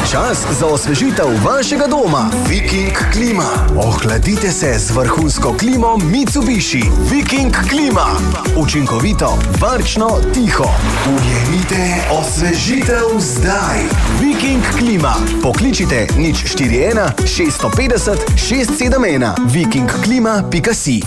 Čas za osvežitev vašega doma. Viking klima. Ohladite se z vrhunsko klimo Mitsubishi. Viking klima. Učinkovito, varčno, tiho. Ujemite osvežitev zdaj. Viking klima. Pokličite 041 650 671. vikingklima.si.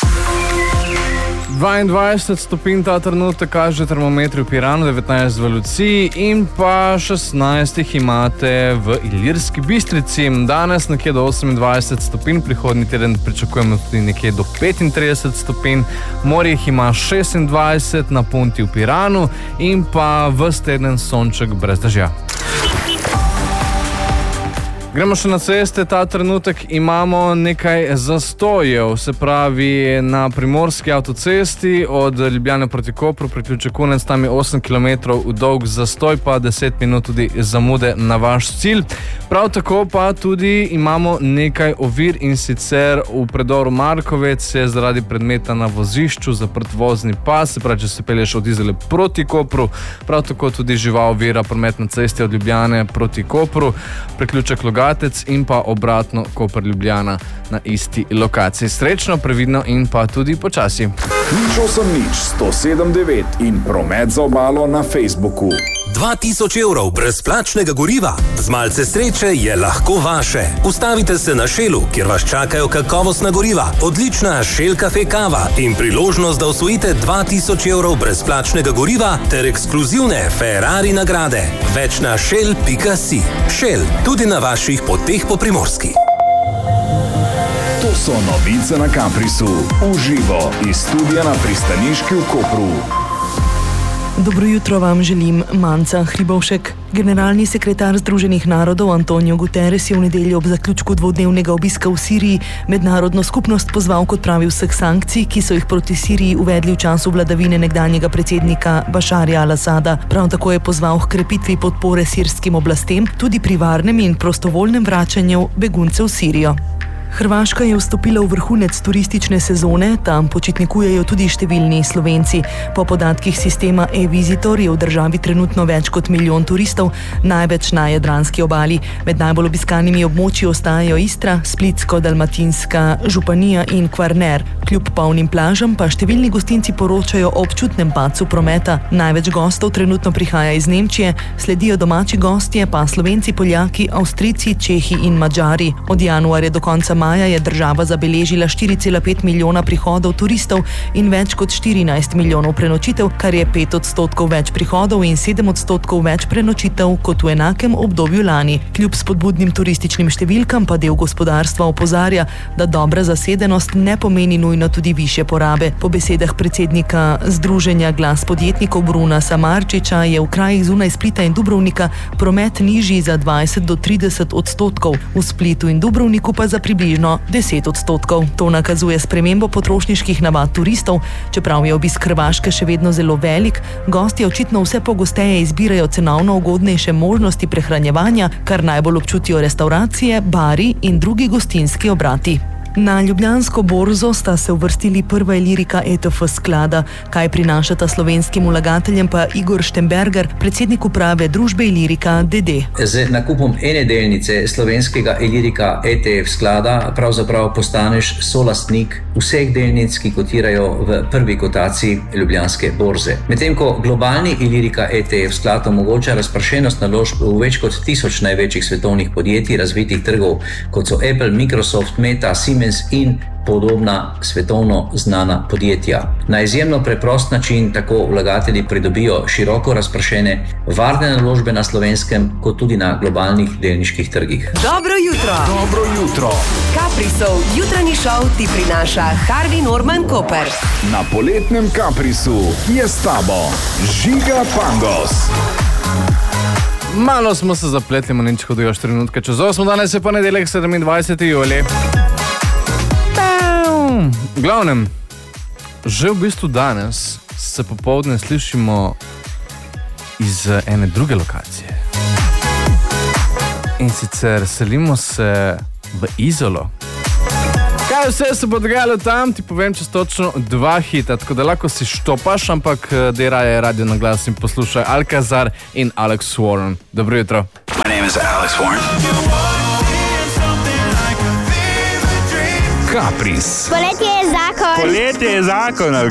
22 stopinj ta trenutek kaže termometri v Piranu, 19 v Luciji in pa 16 jih imate v Ilirski Bistrici. Danes nekje do 28 stopinj, prihodnji teden pričakujemo tudi nekje do 35 stopinj. Morje jih ima 26 na Punti v Piranu in pa ves teden sonček brez dežja. Gremo še na ceste, ta trenutek imamo nekaj zastojev, se pravi na primorski avtocesti od Ljubljane proti Kopru, priključek Kunec, tam je 8 km dolg zastoj, pa 10 minut tudi zamude na vaš cilj. Prav tako pa tudi imamo nekaj ovir in sicer v predoru Markovec je zaradi predmeta na vozišču zaprt vozni pas, se pravi, če se pelješ od Izole proti Kopru, prav tako tudi živa ovira promet na cesti od Ljubljane proti Kopru, priključek Logatec in pa obratno Koper-Ljubljana na isti lokaciji. Srečno, previdno in pa tudi počasi. 080 in promet za obalo na Facebooku. 2000 evrov brezplačnega goriva. Z malce sreče je lahko vaše. Ustavite se na Shellu, kjer vas čakajo kakovostna goriva, odlična Shell Cafe kava in priložnost, da osvojite 2000 evrov brezplačnega goriva ter ekskluzivne Ferrari nagrade. Več na shell.si. Shell, tudi na vaših poteh po Primorski. To so novice na Caprisu. Uživo iz studia na pristaniški v Kopru. Dobro jutro vam želim, Manca Hribovšek. Generalni sekretar Združenih narodov Antonio Guterres je v nedeljo ob zaključku dvodnevnega obiska v Siriji mednarodno skupnost pozval k odpravi vseh sankcij, ki so jih proti Siriji uvedli v času vladavine nekdanjega predsednika Bašarja al-Asada. Prav tako je pozval k krepitvi podpore sirskim oblastem tudi pri varnem in prostovoljnem vračanju beguncev v Sirijo. Hrvaška je vstopila v vrhunec turistične sezone, tam počitnikujejo tudi številni Slovenci. Po podatkih sistema e-Visitor je v državi trenutno več kot 1 milijon turistov, največ na jadranski obali. Med najbolj obiskanimi območji ostajajo Istra, Splitsko-Dalmatinska županija in Kvarner. Kljub polnim plažam pa številni gostinci poročajo o občutnem padcu prometa. Največ gostov trenutno prihaja iz Nemčije, sledijo domači gostje, pa Slovenci, Poljaki, Avstrijci, Čehi in Madžari. Od januarja do konca maja je država zabeležila 4,5 milijona prihodov turistov in več kot 14 milijonov prenočitev, kar je 5% več prihodov in 7% več prenočitev kot v enakem obdobju lani. Kljub spodbudnim turističnim številkam pa del gospodarstva opozarja, da dobra zasedenost ne pomeni nujno tudi višje porabe. Po besedah predsednika Združenja Glas podjetnikov Bruna Samarčiča je v krajih zunaj Splita in Dubrovnika promet nižji za 20 do 30%, v Splitu in Dubrovniku pa za približno 10%. To nakazuje spremembo potrošniških navad turistov. Čeprav je obisk Hrvaške še vedno zelo velik, gostje očitno vse pogosteje izbirajo cenovno ugodnejše možnosti prehranjevanja, kar najbolj občutijo restavracije, bari in drugi gostinski obrati. Na ljubljansko borzo sta se uvrstili prva Ilirika ETF sklada. Kaj prinašata slovenskim vlagateljem pa Igor Štemberger, predsednik uprave družbe Ilirika d.d. Z nakupom ene delnice slovenskega Ilirika ETF sklada pravzaprav postaneš solastnik vseh delnic, ki kotirajo v prvi kotaciji ljubljanske borze. Medtem ko globalni Ilirika ETF sklad omogoča razpršenost naložb v več kot 1000 največjih svetovnih podjetij razvitih trgov, kot so Apple, Microsoft, Meta, Siemens in podobna svetovno znana podjetja. Na izjemno preprost način tako vlagatelji pridobijo široko razpršene varne naložbe na slovenskem, kot tudi na globalnih delniških trgih. Dobro jutro! Dobro jutro! Caprisov jutranji šov ti prinaša Harvey Norman Koper. Na poletnem Caprisu je s tabo Žiga Pangos. Malo smo se zapletli, nič hudega, 4 minutke čez 8, danes je ponedeljek 27. julij. V glavnem, že v bistvu danes se popoldne slišimo iz ene druge lokacije. In sicer selimo se v Izolo. Kaj vse se bo dogajalo tam, ti povem čez točno 2 hita, tako da lahko si štopaš, ampak dej raje radio na glas in poslušaj Alcazar in Alex Warren. Dobro jutro. My name name is Alex Warren. Kapris. Poletje je zakon. Poletje je zakon, ali